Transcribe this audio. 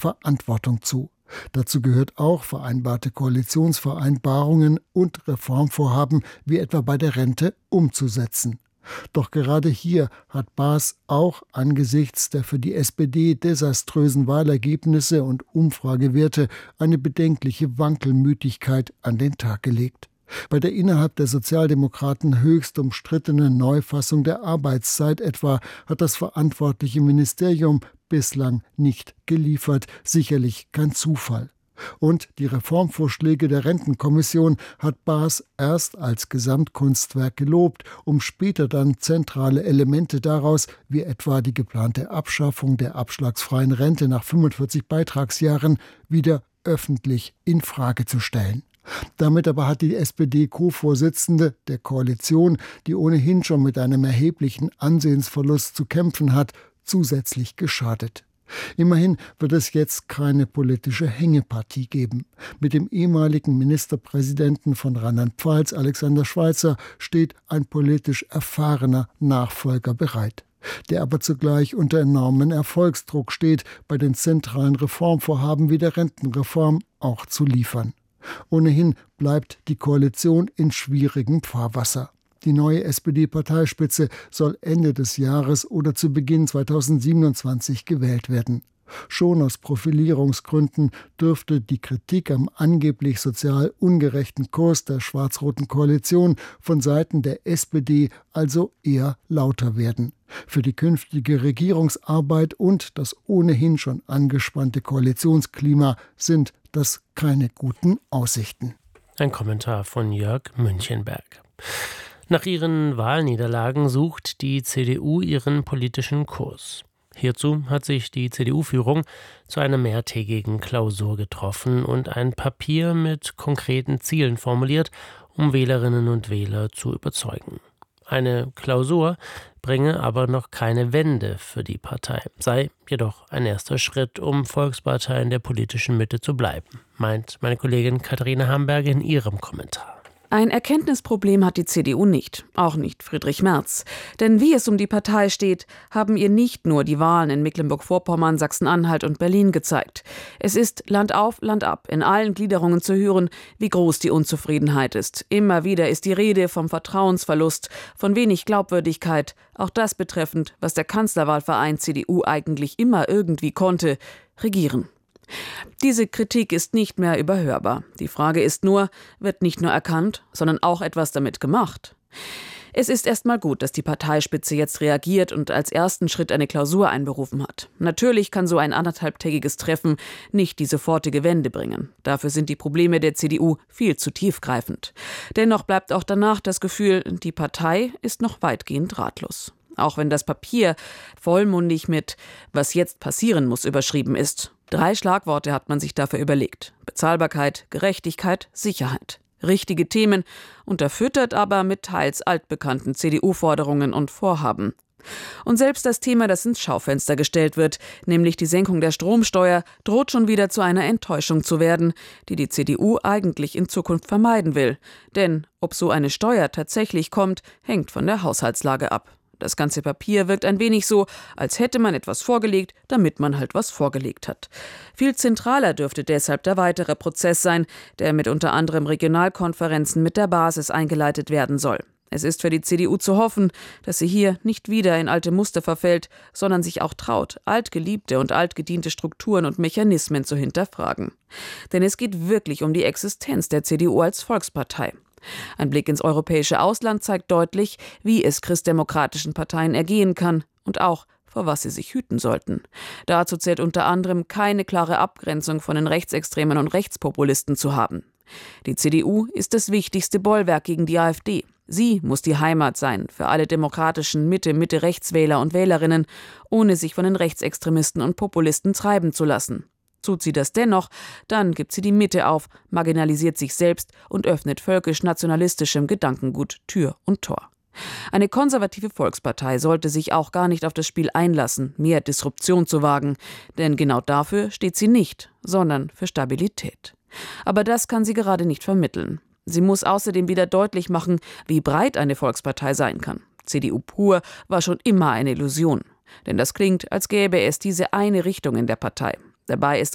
Verantwortung zu. Dazu gehört auch, vereinbarte Koalitionsvereinbarungen und Reformvorhaben wie etwa bei der Rente umzusetzen. Doch gerade hier hat Baas auch angesichts der für die SPD desaströsen Wahlergebnisse und Umfragewerte eine bedenkliche Wankelmütigkeit an den Tag gelegt. Bei der innerhalb der Sozialdemokraten höchst umstrittenen Neufassung der Arbeitszeit etwa hat das verantwortliche Ministerium bislang nicht geliefert, sicherlich kein Zufall. Und die Reformvorschläge der Rentenkommission hat Baas erst als Gesamtkunstwerk gelobt, um später dann zentrale Elemente daraus, wie etwa die geplante Abschaffung der abschlagsfreien Rente nach 45 Beitragsjahren, wieder öffentlich in Frage zu stellen. Damit aber hat die SPD-Co-Vorsitzende der Koalition, die ohnehin schon mit einem erheblichen Ansehensverlust zu kämpfen hat, zusätzlich geschadet. Immerhin wird es jetzt keine politische Hängepartie geben. Mit dem ehemaligen Ministerpräsidenten von Rheinland-Pfalz, Alexander Schweitzer, steht ein politisch erfahrener Nachfolger bereit, der aber zugleich unter enormen Erfolgsdruck steht, bei den zentralen Reformvorhaben wie der Rentenreform auch zu liefern. Ohnehin bleibt die Koalition in schwierigem Fahrwasser. Die neue SPD-Parteispitze soll Ende des Jahres oder zu Beginn 2027 gewählt werden. Schon aus Profilierungsgründen dürfte die Kritik am angeblich sozial ungerechten Kurs der schwarz-roten Koalition von Seiten der SPD also eher lauter werden. Für die künftige Regierungsarbeit und das ohnehin schon angespannte Koalitionsklima sind das keine guten Aussichten. Ein Kommentar von Jörg Münchenberg. Nach ihren Wahlniederlagen sucht die CDU ihren politischen Kurs. Hierzu hat sich die CDU-Führung zu einer mehrtägigen Klausur getroffen und ein Papier mit konkreten Zielen formuliert, um Wählerinnen und Wähler zu überzeugen. Eine Klausur bringe aber noch keine Wende für die Partei, sei jedoch ein erster Schritt, um Volkspartei in der politischen Mitte zu bleiben, meint meine Kollegin Katharina Hamberger in ihrem Kommentar. Ein Erkenntnisproblem hat die CDU nicht, auch nicht Friedrich Merz. Denn wie es um die Partei steht, haben ihr nicht nur die Wahlen in Mecklenburg-Vorpommern, Sachsen-Anhalt und Berlin gezeigt. Es ist Land auf, Land ab, in allen Gliederungen zu hören, wie groß die Unzufriedenheit ist. Immer wieder ist die Rede vom Vertrauensverlust, von wenig Glaubwürdigkeit, auch das betreffend, was der Kanzlerwahlverein CDU eigentlich immer irgendwie konnte: regieren. Diese Kritik ist nicht mehr überhörbar. Die Frage ist nur, wird nicht nur erkannt, sondern auch etwas damit gemacht? Es ist erstmal gut, dass die Parteispitze jetzt reagiert und als ersten Schritt eine Klausur einberufen hat. Natürlich kann so ein 1,5-tägiges Treffen nicht die sofortige Wende bringen. Dafür sind die Probleme der CDU viel zu tiefgreifend. Dennoch bleibt auch danach das Gefühl, die Partei ist noch weitgehend ratlos. Auch wenn das Papier vollmundig mit „Was jetzt passieren muss" überschrieben ist. 3 Schlagworte hat man sich dafür überlegt: Bezahlbarkeit, Gerechtigkeit, Sicherheit. Richtige Themen, unterfüttert aber mit teils altbekannten CDU-Forderungen und Vorhaben. Und selbst das Thema, das ins Schaufenster gestellt wird, nämlich die Senkung der Stromsteuer, droht schon wieder zu einer Enttäuschung zu werden, die die CDU eigentlich in Zukunft vermeiden will. Denn ob so eine Steuer tatsächlich kommt, hängt von der Haushaltslage ab. Das ganze Papier wirkt ein wenig so, als hätte man etwas vorgelegt, damit man halt was vorgelegt hat. Viel zentraler dürfte deshalb der weitere Prozess sein, der mit unter anderem Regionalkonferenzen mit der Basis eingeleitet werden soll. Es ist für die CDU zu hoffen, dass sie hier nicht wieder in alte Muster verfällt, sondern sich auch traut, altgeliebte und altgediente Strukturen und Mechanismen zu hinterfragen. Denn es geht wirklich um die Existenz der CDU als Volkspartei. Ein Blick ins europäische Ausland zeigt deutlich, wie es christdemokratischen Parteien ergehen kann und auch, vor was sie sich hüten sollten. Dazu zählt unter anderem, keine klare Abgrenzung von den Rechtsextremen und Rechtspopulisten zu haben. Die CDU ist das wichtigste Bollwerk gegen die AfD. Sie muss die Heimat sein für alle demokratischen Mitte-Rechtswähler und Wählerinnen, ohne sich von den Rechtsextremisten und Populisten treiben zu lassen. Tut sie das dennoch, dann gibt sie die Mitte auf, marginalisiert sich selbst und öffnet völkisch-nationalistischem Gedankengut Tür und Tor. Eine konservative Volkspartei sollte sich auch gar nicht auf das Spiel einlassen, mehr Disruption zu wagen, denn genau dafür steht sie nicht, sondern für Stabilität. Aber das kann sie gerade nicht vermitteln. Sie muss außerdem wieder deutlich machen, wie breit eine Volkspartei sein kann. CDU pur war schon immer eine Illusion. Denn das klingt, als gäbe es diese eine Richtung in der Partei. Dabei ist